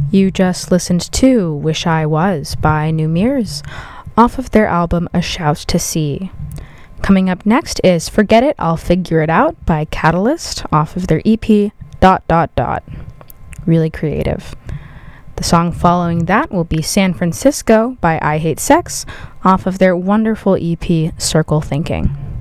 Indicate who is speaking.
Speaker 1: You just listened to Wish I Was by New Mirrors off of their album A Shout to Sea. Coming up next is Forget It, I'll Figure It Out by Catalyst off of their EP ... Really creative. The song following that will be San Francisco by I Hate Sex off of their wonderful EP Circle Thinking.